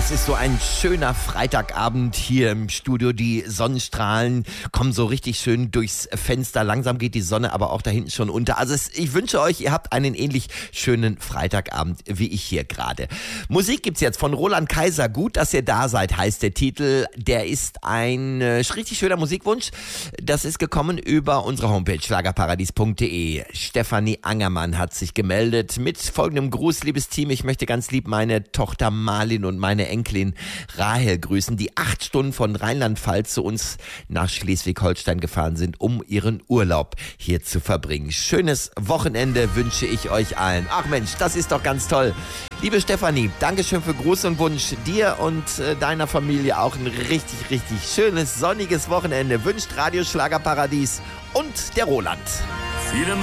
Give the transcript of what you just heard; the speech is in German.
Es ist so ein schöner Freitagabend hier im Studio. Die Sonnenstrahlen kommen so richtig schön durchs Fenster. Langsam geht die Sonne aber auch da hinten schon unter. Also ich wünsche euch, ihr habt einen ähnlich schönen Freitagabend wie ich hier gerade. Musik gibt's jetzt von Roland Kaiser. Gut, dass ihr da seid, heißt der Titel. Der ist ein richtig schöner Musikwunsch. Das ist gekommen über unsere Homepage schlagerparadies.de. Stefanie Angermann hat sich gemeldet mit folgendem Gruß, liebes Team. Ich möchte ganz lieb meine Tochter Marlin und meine Enkelin Rahel grüßen, die 8 Stunden von Rheinland-Pfalz zu uns nach Schleswig-Holstein gefahren sind, um ihren Urlaub hier zu verbringen. Schönes Wochenende wünsche ich euch allen. Ach Mensch, das ist doch ganz toll. Liebe Stefanie, Dankeschön für Gruß und Wunsch. Dir und deiner Familie auch ein richtig, richtig schönes, sonniges Wochenende. Wünscht Radio Schlagerparadies und der Roland. Viele